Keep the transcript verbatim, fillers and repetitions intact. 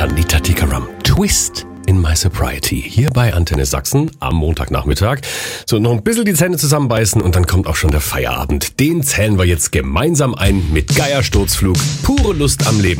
Tanita Tikaram, Twist in My Sobriety. Hier bei Antenne Sachsen am Montagnachmittag. So, noch ein bisschen die Zähne zusammenbeißen und dann kommt auch schon der Feierabend. Den zählen wir jetzt gemeinsam ein mit Geiersturzflug. Pure Lust am Leben.